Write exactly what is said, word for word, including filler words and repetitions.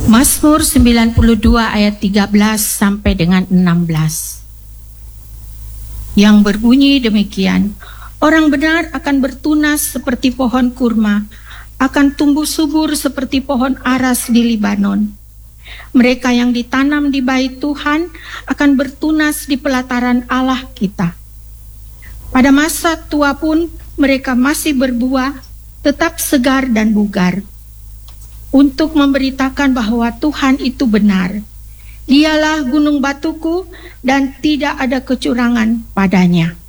Mazmur sembilan puluh dua ayat tiga belas sampai dengan enam belas. Yang berbunyi demikian, orang benar akan bertunas seperti pohon kurma, akan tumbuh subur seperti pohon aras di Libanon. Mereka yang ditanam di bait Tuhan akan bertunas di pelataran Allah kita. Pada masa tua pun mereka masih berbuah, tetap segar dan bugar, untuk memberitakan bahwa Tuhan itu benar. Dialah gunung batuku dan tidak ada kecurangan padanya.